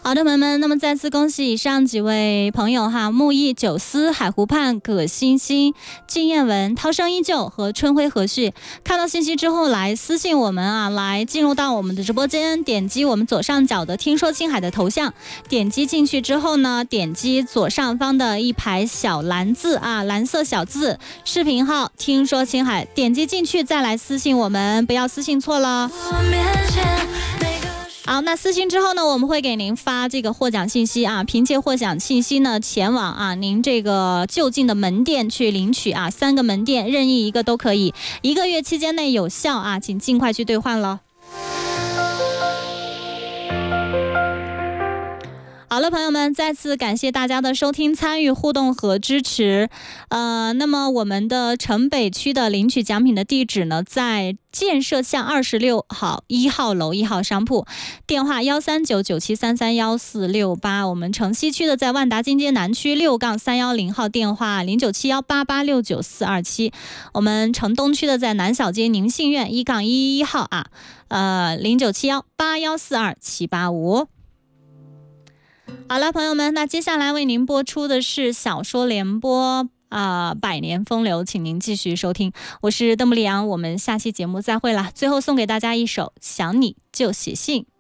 好的，朋友们，那么再次恭喜以上几位朋友哈，木易、九思、海湖畔、葛欣欣、靳彦文、涛声依旧和春晖和煦。看到信息之后来私信我们啊，来进入到我们的直播间，点击我们左上角的听说青海的头像，点击进去之后呢，点击左上方的一排小蓝字啊，蓝色小字，视频号听说青海，点击进去再来私信我们，不要私信错了。好，那私信之后呢，我们会给您发这个获奖信息啊，凭借获奖信息呢，前往啊您这个就近的门店去领取啊，3个门店任意一个都可以，1个月期间内有效啊，请尽快去兑换了。好了，朋友们，再次感谢大家的收听、参与、互动和支持。那么我们的城北区的领取奖品的地址呢，在建设巷26号1号楼1号商铺，电话13997331468。我们城西区的在万达金街南区6-310号，电话0971886947。我们城东区的在南小街宁信苑1-111号啊，09718142-785。好了，朋友们，那接下来为您播出的是小说联播百年风流，请您继续收听。我是邓布利昂，我们下期节目再会啦。最后送给大家一首《想你就写信》。